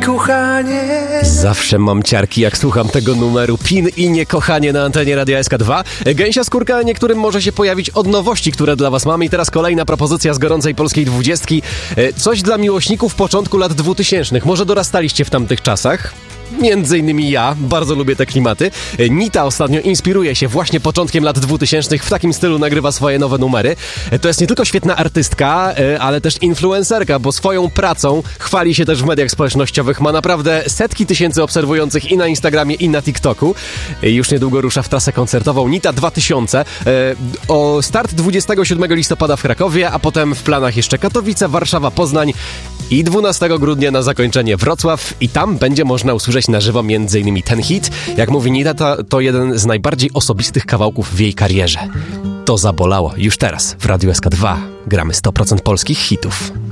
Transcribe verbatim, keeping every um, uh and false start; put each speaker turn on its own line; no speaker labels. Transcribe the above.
kochanie.
Zawsze mam ciarki, jak słucham tego numeru. Pin i niekochanie na antenie Radia S K dwa. Gęsia skórka niektórym może się pojawić od nowości, które dla was mamy. I teraz kolejna propozycja z gorącej polskiej dwudziestki. Coś dla miłośników początku lat dwutysięcznych. Może dorastaliście w tamtych czasach? Między innymi ja, bardzo lubię te klimaty. Nita ostatnio inspiruje się właśnie początkiem lat dwutysięcznych, w takim stylu nagrywa swoje nowe numery. To jest nie tylko świetna artystka, ale też influencerka, bo swoją pracą chwali się też w mediach społecznościowych. Ma naprawdę setki tysięcy obserwujących i na Instagramie, i na TikToku. Już niedługo rusza w trasę koncertową Nita dwa tysiące. O start dwudziestego siódmego listopada w Krakowie, a potem w planach jeszcze Katowice, Warszawa, Poznań i dwunastego grudnia na zakończenie Wrocław. I tam będzie można usłyszeć na żywo między innymi ten hit. Jak mówi Nita, to, to jeden z najbardziej osobistych kawałków w jej karierze. To zabolało. Już teraz w Radiu S K dwa gramy sto procent polskich hitów.